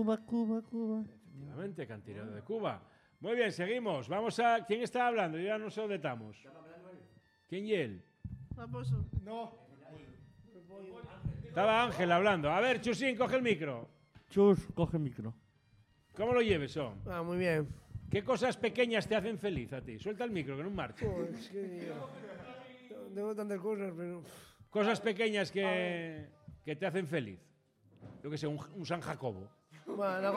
Cuba, Cuba, Cuba. Efectivamente, cantinero de Cuba. Muy bien, seguimos. Vamos a... ¿Quién está hablando? Yo ya no sé dónde estamos. ¿Quién y él? Raposo. No. Estaba Ángel hablando. A ver, Chusín, coge el micro. Chus, coge el micro. ¿Cómo lo lleves, son? Ah, muy bien. ¿Qué cosas pequeñas te hacen feliz a ti? Suelta el micro, que no marcha. Pues que tengo tantas cosas, pero... Cosas pequeñas que te hacen feliz. Yo que sé, un San Jacobo. Bueno,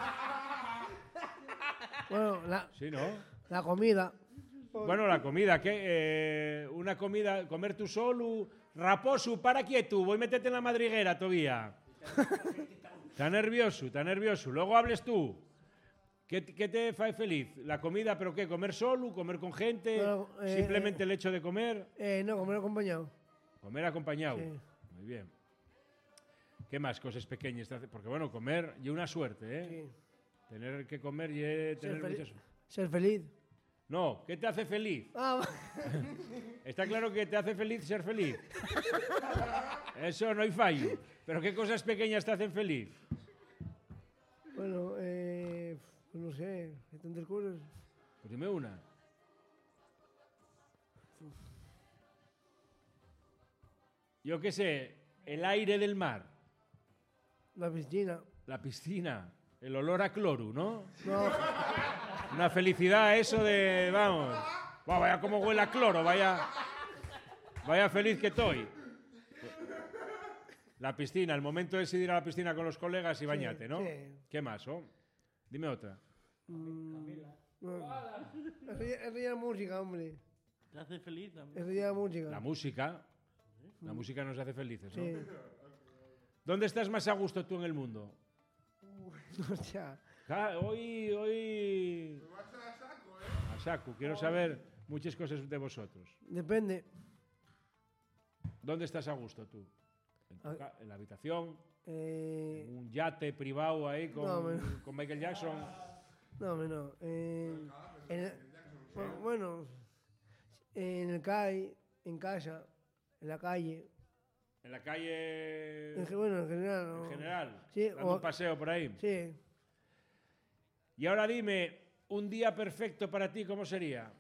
Sí, ¿no? la comida. Bueno, la comida, ¿qué? Una comida, comer tú solo. Raposo, para quieto, voy a meterte en la madriguera todavía. Está nervioso. Luego hables tú. ¿Qué te hace feliz? La comida, ¿pero qué? ¿Comer solo? ¿Comer con gente? No, ¿Simplemente el hecho de comer? No, comer acompañado. Comer acompañado. Sí. Muy bien. ¿Qué más cosas pequeñas te hace? Porque bueno, comer y una suerte, ¿eh? Sí. Tener que comer y tener mucha suerte. Ser feliz. No, ¿qué te hace feliz? Ah, Está claro que te hace feliz ser feliz. Eso no hay fallo. Pero ¿qué cosas pequeñas te hacen feliz? bueno, pues no sé, hay tantas cosas. Pues dime una. Yo qué sé, el aire del mar, La piscina. la piscina, el olor a cloro, ¿no? No, Una felicidad eso de, vamos, buah, vaya como huele a cloro, vaya feliz que estoy. La piscina, el momento de ir a la piscina con los colegas y bañate, ¿no? sí. ¿Qué más, oh? Dime otra. no. Es la música, hombre. ¿Te hace feliz también? Es la música. La música nos hace felices, ¿no? Sí. ¿Dónde estás más a gusto tú en el mundo? Hostia. Hoy... A saco, quiero saber muchas cosas de vosotros. Depende. ¿Dónde estás a gusto tú? ¿En la habitación? Eh, ¿Un yate privado ahí No, con Michael Jackson? no, no. Bueno, en el CAI, en casa, en la calle. ¿En la calle Bueno, en general. ¿no? en general? Sí, ¿Dando un paseo por ahí? Sí. Y ahora dime, un día perfecto para ti, ¿cómo sería?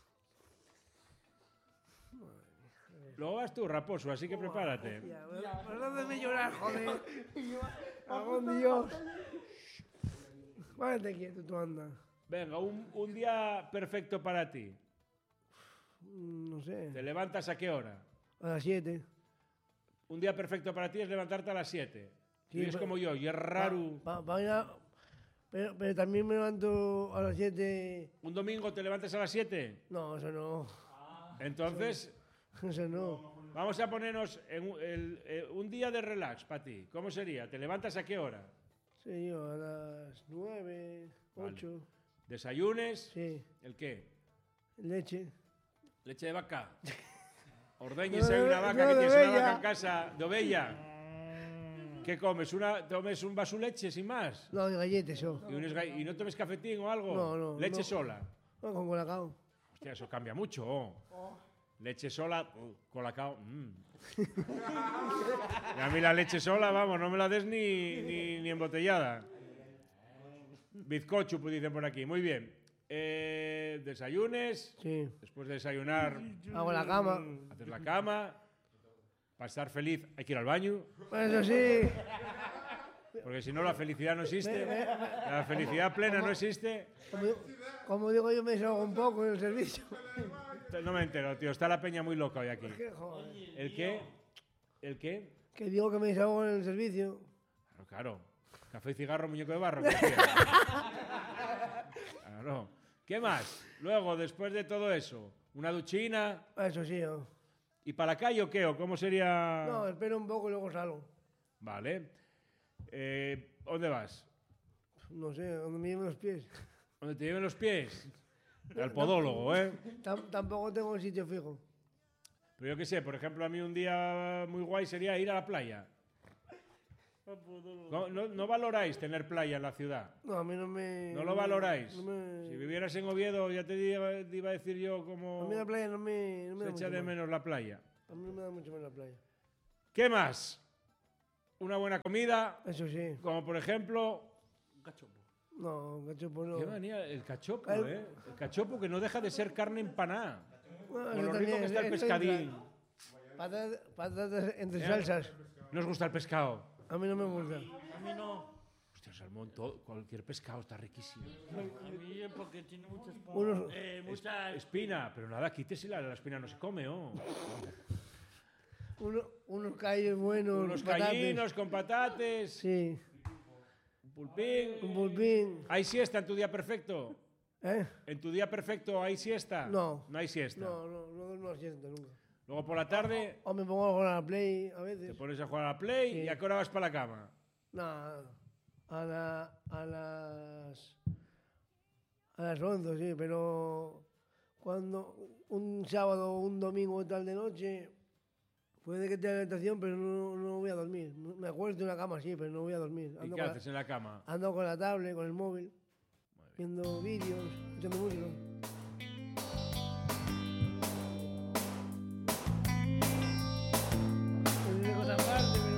Lo vas tú, Raposo, así que prepárate. Perdóname llorar, joder. Algún Dios. Váyate quieto, tú anda. Venga, un día perfecto para ti. No sé. ¿Te levantas a qué hora? A las 7. Un día perfecto para ti es levantarte a las 7. Sí, Y es como yo, y es raro. Pero también me levanto a las 7. ¿Un domingo te levantas a las 7? No, eso no. Entonces, Eso no. vamos a ponernos en un día de relax para ti. ¿Cómo sería? ¿Te levantas a qué hora? Sí, yo a las 9, 8. ¿Desayunes? Sí. ¿El qué? Leche. ¿Leche de vaca? Ordeñes ahí una vaca no, que de tienes una ovella. vaca en casa de ovella. ¿Qué comes? ¿Tomes un vaso de leche sin más? No, de galletas, eso. ¿Y no tomes cafetín o algo? No, ¿Leche no. sola? No, con colacao. Hostia, eso cambia mucho. Leche sola, colacao. Y a mí la leche sola, vamos, no me la des ni embotellada. Bizcocho, pues dicen por aquí. Muy bien. Desayunes. Sí. Después de desayunar, Hago la cama. haces la cama. Para estar feliz hay que ir al baño. Eso sí. Porque si no, la felicidad no existe. La felicidad plena no existe. Como digo yo, me desahogo un poco en el servicio. No me entero, tío. Está la peña muy loca hoy aquí. ¿Qué, joder? ¿El qué? ¿El qué? Que digo que me desahogo en el servicio. Claro. Café y cigarro, muñeco de barro. ¿Qué decía? Claro. ¿Qué más? Luego, después de todo eso, una duchina. Eso sí, yo. ¿Y para la calle o qué? ¿O cómo sería? No, espero un poco y luego salgo. Vale. ¿Dónde vas? No sé, donde me lleven los pies. ¿Dónde te lleven los pies? Al podólogo, ¿eh? Tampoco tengo un sitio fijo. Pero yo qué sé, por ejemplo, a mí un día muy guay sería ir a la playa. ¿No valoráis tener playa en la ciudad? No, a mí no me... ¿No lo valoráis? No me, Si vivieras en Oviedo, ya te iba a decir yo a como mí la playa no me se da echa mucho de más. menos la playa. A mí no me da mucho más la playa. ¿Qué más? Una buena comida, Eso sí. como por ejemplo, Un cachopo. No, cachopo no. Qué manía, el cachopo, El- ¿eh? El cachopo que no deja de ser carne empanada. Bueno, Con eso lo rico también, que está el eso pescadín. entra. Patatas entre salsas. ¿No os gusta el pescado? A mí no me gusta. A mí no. Hostia, salmón, cualquier pescado está riquísimo. A mí porque tiene muchas... Unos- muchas... Espina, pero nada, quítesela, la espina no se come, ¿oh? Unos callos buenos. Unos patates. callinos con patates, Sí, un pulpín. un pulpín. ¿Hay siesta en tu día perfecto? ¿Eh? ¿En tu día perfecto hay siesta? No. No hay siesta. No siento nunca. Luego por la tarde O me pongo a jugar a la Play a te veces. pones a jugar a la Play Sí. y a qué hora vas para la cama. No, a las 11, sí, pero cuando un sábado o un domingo tal de noche, puede que tenga la habitación, pero no voy a dormir. Me acuesto en la cama, sí, pero no voy a dormir. ¿Y qué haces en la cama? Ando con la tablet, con el móvil, viendo vídeos, escuchando música.